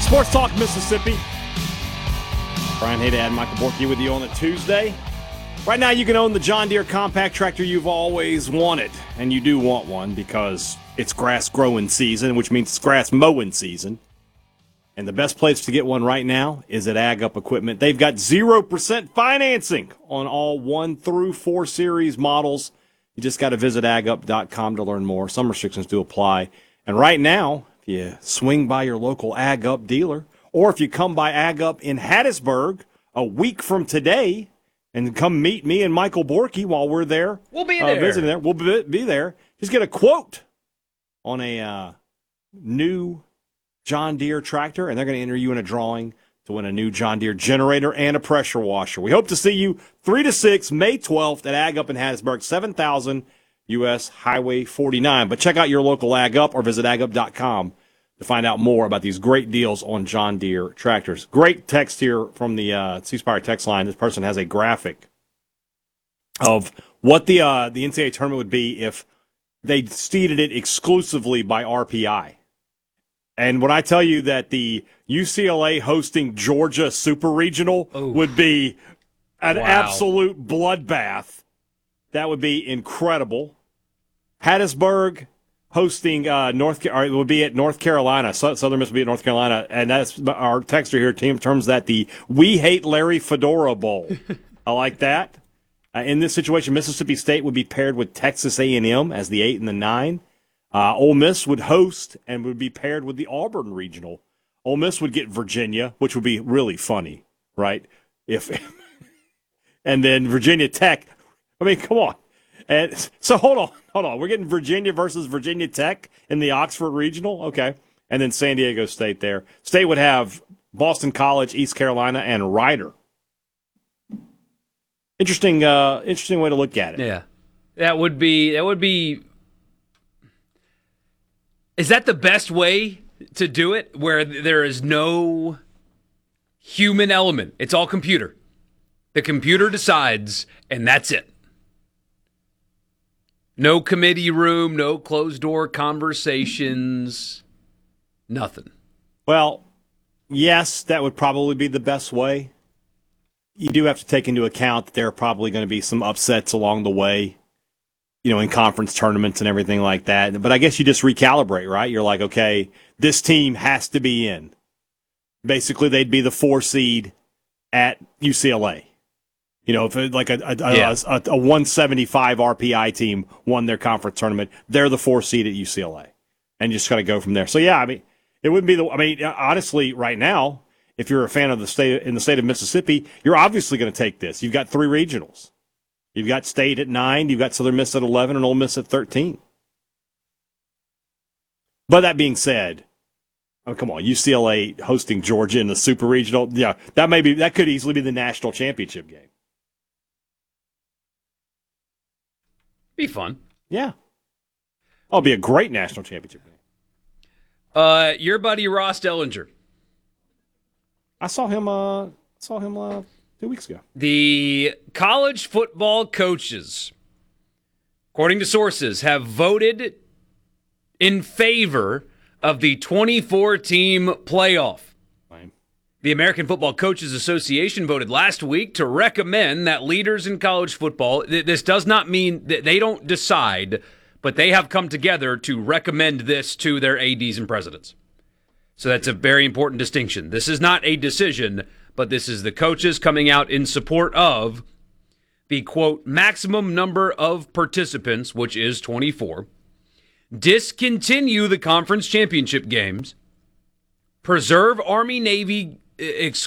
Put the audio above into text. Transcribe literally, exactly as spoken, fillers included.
Sports Talk Mississippi. Brian Haydad, Michael Borky with you on a Tuesday. Right now you can own the John Deere compact tractor you've always wanted. And you do want one because it's grass growing season, which means it's grass mowing season. And the best place to get one right now is at Ag Up Equipment. They've got zero percent financing on all one through four series models. You just got to visit ag up dot com to learn more. Some restrictions do apply. And right now, if you swing by your local Ag Up dealer, or if you come by Ag Up in Hattiesburg a week from today and come meet me and Michael Borky while we're there. We'll be uh, there. Visiting there. We'll be, be there. Just get a quote on a uh, new John Deere tractor, and they're going to enter you in a drawing to win a new John Deere generator and a pressure washer. We hope to see you three to six, May twelfth at Ag Up in Hattiesburg, seven thousand U S Highway forty-nine. But check out your local Ag Up or visit ag up dot com to find out more about these great deals on John Deere tractors. Great text here from the uh, C-Spire text line. This person has a graphic of what the uh, the N C double A tournament would be if they seeded it exclusively by R P I. And when I tell you that the U C L A hosting Georgia Super Regional Ooh. would be an Wow. absolute bloodbath, that would be incredible. Hattiesburg hosting uh, North or it would be at North Carolina. Southern Miss would be at North Carolina, and that's our texter here. Team terms that the "We Hate Larry Fedora Bowl." I like that. Uh, in this situation, Mississippi State would be paired with Texas A and M as the eight and the nine. Uh, Ole Miss would host and would be paired with the Auburn Regional. Ole Miss would get Virginia, which would be really funny, right? If and then Virginia Tech. I mean, come on. And so hold on, hold on. We're getting Virginia versus Virginia Tech in the Oxford Regional, okay? And then San Diego State there. State would have Boston College, East Carolina, and Rider. Interesting, uh, interesting way to look at it. Yeah, that would be that would be. Is that the best way to do it, where there is no human element? It's all computer. The computer decides, and that's it. No committee room, no closed-door conversations, nothing. Well, yes, that would probably be the best way. You do have to take into account that there are probably going to be some upsets along the way, you know, in conference tournaments and everything like that. But I guess you just recalibrate, right? You're like, okay, this team has to be in. Basically, they'd be the four seed at U C L A. You know, if it, like a, a, yeah. a, a, a one seventy-five R P I team won their conference tournament, they're the four seed at U C L A. And you just got to go from there. So, yeah, I mean, it wouldn't be the – I mean, honestly, right now, if you're a fan of the state in the state of Mississippi, you're obviously going to take this. You've got three regionals. You've got State at nine, you've got Southern Miss at eleven, and Ole Miss at thirteen. But that being said, oh, come on, U C L A hosting Georgia in the Super Regional, yeah, that may be that could easily be the national championship game. Be fun. Yeah, oh, it'll be a great national championship game. Uh, your buddy Ross Dellinger. I saw him. Uh, saw him uh, two weeks ago. The college football coaches, according to sources, have voted in favor of the twenty-four team playoff. Fine. The American Football Coaches Association voted last week to recommend that leaders in college football, th- this does not mean that they don't decide, but they have come together to recommend this to their A Ds and presidents. So that's a very important distinction. This is not a decision, but this is the coaches coming out in support of the, quote, maximum number of participants, which is twenty-four, discontinue the conference championship games, preserve Army-Navy